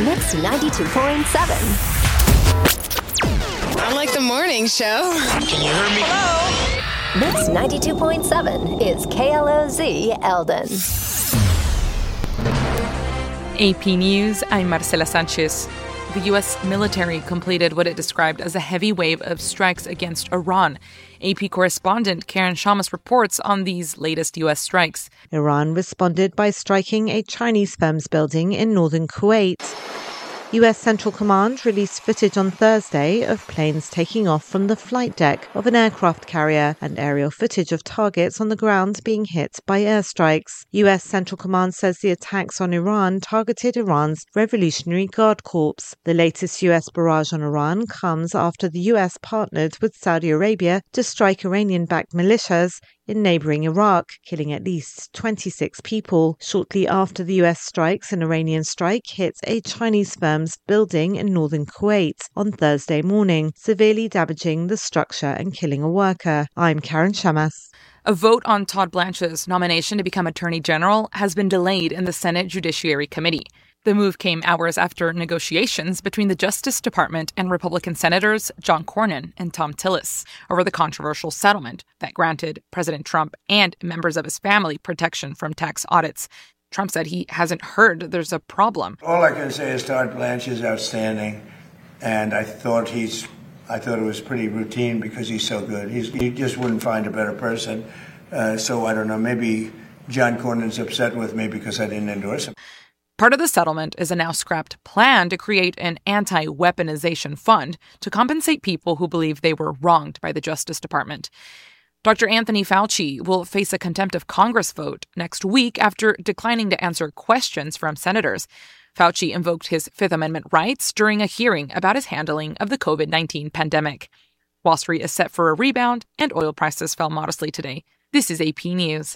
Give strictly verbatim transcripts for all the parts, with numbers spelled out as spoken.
Mix ninety-two point seven. I like the morning show. Can you hear me? Hello? Mix ninety-two point seven is K L O Z Eldon. A P News, I'm Marcela Sanchez. The U S military completed what it described as a heavy wave of strikes against Iran. A P correspondent Karen Shamas reports on these latest U S strikes. Iran responded by striking a Chinese firm's building in northern Kuwait. U S Central Command released footage on Thursday of planes taking off from the flight deck of an aircraft carrier and aerial footage of targets on the ground being hit by airstrikes. U S Central Command says the attacks on Iran targeted Iran's Revolutionary Guard Corps. The latest U S barrage on Iran comes after the U S partnered with Saudi Arabia to strike Iranian-backed militias in neighbouring Iraq, killing at least twenty-six people. Shortly after the U S strikes, an Iranian strike hit a Chinese firm's building in northern Kuwait on Thursday morning, severely damaging the structure and killing a worker. I'm Karen Shamas. A vote on Todd Blanche's nomination to become Attorney General has been delayed in the Senate Judiciary Committee. The move came hours after negotiations between the Justice Department and Republican Senators John Cornyn and Thom Tillis over the controversial settlement that granted President Trump and members of his family protection from tax audits. Trump said he hasn't heard there's a problem. All I can say is Todd Blanche is outstanding, and I thought he's, I thought it was pretty routine because he's so good. He's, he just wouldn't find a better person. Uh, so I don't know, maybe John Cornyn's upset with me because I didn't endorse him. Part of the settlement is a now scrapped plan to create an anti-weaponization fund to compensate people who believe they were wronged by the Justice Department. Doctor Anthony Fauci will face a contempt of Congress vote next week after declining to answer questions from senators. Fauci invoked his Fifth Amendment rights during a hearing about his handling of the covid nineteen pandemic. Wall Street is set for a rebound, and oil prices fell modestly today. This is A P News.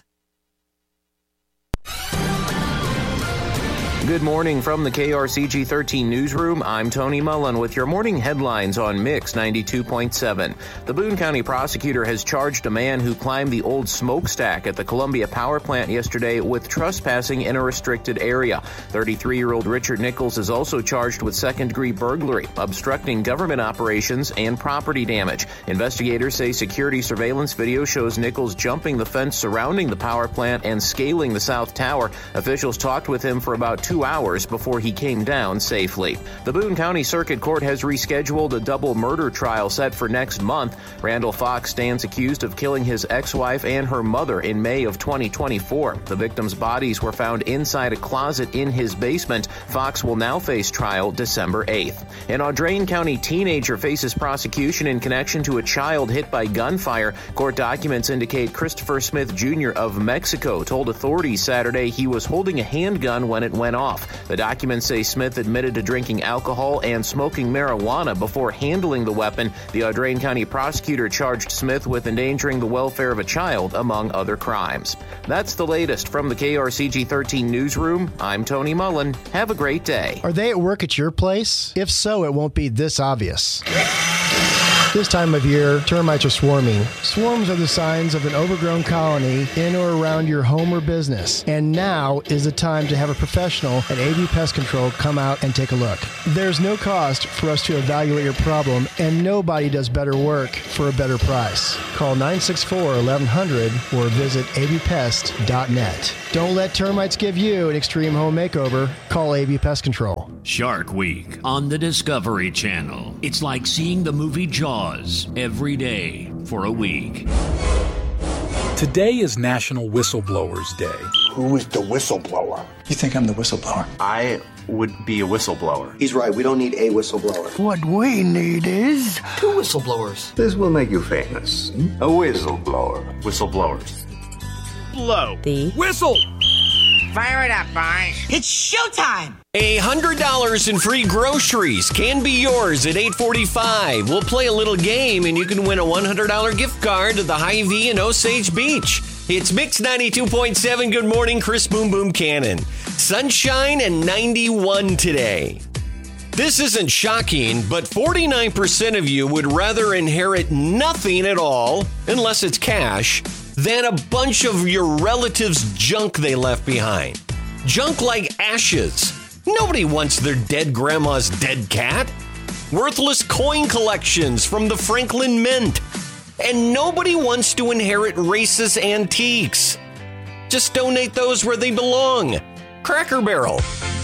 Good morning from the K R C G thirteen newsroom. I'm Tony Mullen with your morning headlines on Mix ninety-two point seven. The Boone County prosecutor has charged a man who climbed the old smokestack at the Columbia Power Plant yesterday with trespassing in a restricted area. thirty-three-year-old Richard Nichols is also charged with second-degree burglary, obstructing government operations, and property damage. Investigators say security surveillance video shows Nichols jumping the fence surrounding the power plant and scaling the south tower. Officials talked with him for about two hours before he came down safely. The Boone County Circuit Court has rescheduled a double murder trial set for next month. Randall Fox stands accused of killing his ex-wife and her mother in May of twenty twenty-four. The victims' bodies were found inside a closet in his basement. Fox will now face trial December eighth. An Audrain County teenager faces prosecution in connection to a child hit by gunfire. Court documents indicate Christopher Smith Junior of Mexico told authorities Saturday he was holding a handgun when it went off. The documents say Smith admitted to drinking alcohol and smoking marijuana before handling the weapon. The Audrain County prosecutor charged Smith with endangering the welfare of a child, among other crimes. That's the latest from the K R C G thirteen newsroom. I'm Tony Mullen. Have a great day. Are they at work at your place? If so, it won't be this obvious. This time of year, termites are swarming. Swarms are the signs of an overgrown colony in or around your home or business. And now is the time to have a professional at A V Pest Control come out and take a look. There's no cost for us to evaluate your problem, and nobody does better work for a better price. Call nine six four, eleven hundred or visit a v pest dot net. Don't let termites give you an extreme home makeover. Call A V Pest Control. Shark Week on the Discovery Channel. It's like seeing the movie Jaws every day for a week. Today is National Whistleblowers Day. Who is the whistleblower? You think I'm the whistleblower? I would be a whistleblower. He's right. We don't need a whistleblower. What we need is two whistleblowers. This will make you famous. A whistleblower. Whistleblowers. Blow. The whistle. Fire it up, boys. It's showtime. A hundred dollars in free groceries can be yours at eight forty-five. We'll play a little game and you can win a one hundred dollars gift card to the Hy-Vee in Osage Beach. It's Mix ninety-two point seven. Good morning, Chris Boom Boom Cannon. Sunshine and ninety-one today. This isn't shocking, but forty-nine percent of you would rather inherit nothing at all, unless it's cash, than a bunch of your relatives' junk they left behind. Junk like ashes. Nobody wants their dead grandma's dead cat. Worthless coin collections from the Franklin Mint. And nobody wants to inherit racist antiques. Just donate those where they belong. Cracker Barrel.